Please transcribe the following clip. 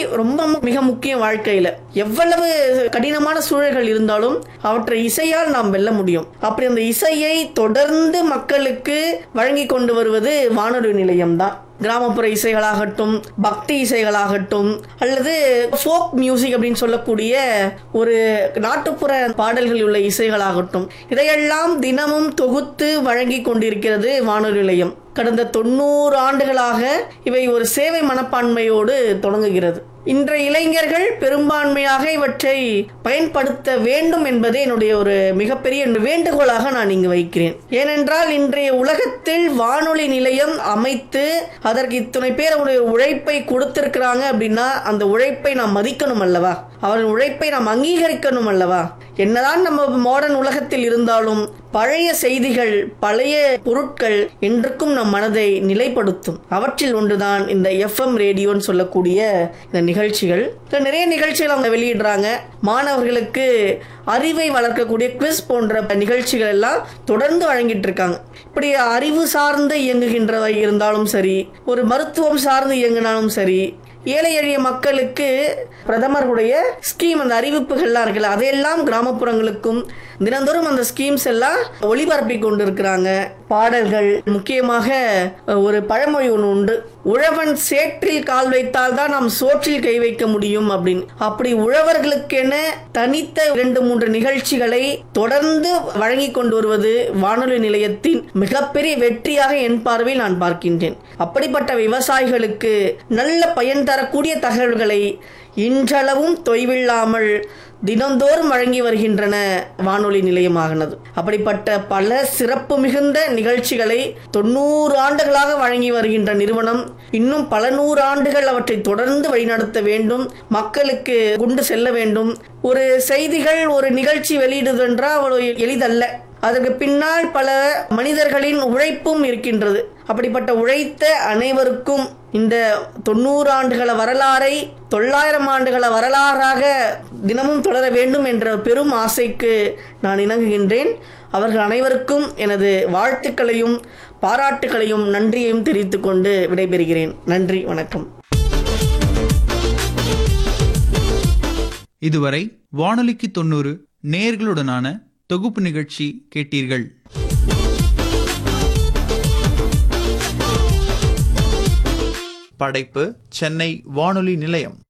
ரொம்ப மிக முக்கியம். வாழ்க்கையில எவ்வளவு கடினமான சூழல்கள் இருந்தாலும் அவற்றை இசையால் நாம் வெல்ல முடியும். அப்படி அந்த இசையை தொடர்ந்து மக்களுக்கு வழங்கி கொண்டு வருவது வானொலி நிலையம்தான். கிராமப்புற இசைகளாகட்டும், பக்தி இசைகளாகட்டும், அல்லது ஃபோக் மியூசிக் அப்படின்னு சொல்லக்கூடிய ஒரு நாட்டுப்புற பாடல்கள் உள்ள இசைகளாகட்டும், இதையெல்லாம் தினமும் தொகுத்து வழங்கி கொண்டிருக்கிறது வானொலி நிலையம். கடந்த 90 ஆண்டுகளாக இவை ஒரு சேவை மனப்பான்மையோடு தொடங்குகிறது. இன்றைய இளைஞர்கள் பெரும்பான்மையாக இவற்றை பயன்படுத்த வேண்டும் என்பதே என்னுடைய ஒரு மிகப்பெரிய வேண்டுகோளாக நான் இங்கு வைக்கிறேன். ஏனென்றால் இன்றைய உலகத்தில் வானொலி நிலையம் அமைத்து அதற்கு இத்தனை பேர் அவருடைய உழைப்பை கொடுத்திருக்கிறாங்க அப்படின்னா அந்த உழைப்பை நாம் மதிக்கணும் அல்லவா? அவரின் உழைப்பை நாம் அங்கீகரிக்கணும் அல்லவா? என்னதான் நம்ம மாடர்ன் உலகத்தில் இருந்தாலும் பழைய செய்திகள், பழைய பொருட்கள் இன்றுக்கும் நம் மனதை நிலைப்படுத்தும். அவற்றில் ஒன்றுதான் இந்த FM ரேடியோன்னு சொல்லக்கூடிய இந்த நிகழ்ச்சிகள். நிறைய நிகழ்ச்சிகள் அவங்க வெளியிடுறாங்க. மாணவர்களுக்கு அறிவை வளர்க்கக்கூடிய குவிஸ் போன்ற நிகழ்ச்சிகள் எல்லாம் தொடர்ந்து வழங்கிட்டு இருக்காங்க. இப்படி அறிவு சார்ந்து இயங்குகின்றவை இருந்தாலும் சரி, ஒரு மருத்துவம் சார்ந்து இயங்கினாலும் சரி, ஏழை எளிய மக்களுக்கு பிரதமருடைய ஸ்கீம், அந்த அறிவிப்புகள்லாம் இருக்குல்ல, அதையெல்லாம் கிராமப்புறங்களுக்கும் தினந்தோறும் அந்த ஸ்கீம்ஸ் எல்லாம் ஒளிபரப்பி கொண்டு இருக்கிறாங்க. பாடல்கள், முக்கியமாக ஒரு பழமொழி ஒன்று உண்டு, உழவன் சேற்றில் கால் வைத்தால் தான் நாம் சோற்றில் கை வைக்க முடியும் அப்படின்னு. அப்படி உழவர்களுக்கென தனித்த 2-3 நிகழ்ச்சிகளை தொடர்ந்து வழங்கி கொண்டு வருவது வானொலி நிலையத்தின் மிகப்பெரிய வெற்றியாக என் பார்வையில் நான் பார்க்கின்றேன். அப்படிப்பட்ட விவசாயிகளுக்கு நல்ல பயன் தரக்கூடிய தகவல்களை இன்றளவும் தொய்வில்லாமல் தினந்தோறும் வழங்கி வருகின்றன வானொலி நிலையமானது. அப்படிப்பட்ட பல சிறப்பு மிகுந்த நிகழ்ச்சிகளை 90 ஆண்டுகளாக வழங்கி வருகின்ற நிறுவனம் இன்னும் பல 100 ஆண்டுகள் அவற்றை தொடர்ந்து வழிநடத்த வேண்டும், மக்களுக்கு கொண்டு செல்ல வேண்டும். ஒரு செய்திகள், ஒரு நிகழ்ச்சி வெளியிடுவதென்றால் அவ்வளவு எளிதல்ல. அதற்கு பின்னால் பல மனிதர்களின் உழைப்பும் இருக்கின்றது. அப்படிப்பட்ட உழைத்த அனைவருக்கும் இந்த 90 ஆண்டுகள வரலாறை 900 ஆண்டுகள வரலாறாக தினமும் தொடர வேண்டும் என்ற பெரும் ஆசைக்கு நான் இணங்குகின்றேன். அவர்கள் அனைவருக்கும் எனது வாழ்த்துக்களையும் பாராட்டுகளையும் நன்றியையும் தெரிவித்துக் கொண்டு விடைபெறுகிறேன். நன்றி, வணக்கம். இதுவரை வானொலிக்கு 90 நேயர்களுடனான தொகுப்பு நிகழ்ச்சி கேட்டீர்கள். படைப்பு சென்னை வானொலி நிலையம்.